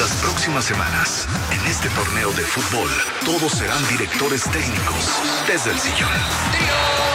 las próximas semanas, en este torneo de fútbol, todos serán directores técnicos desde el sillón.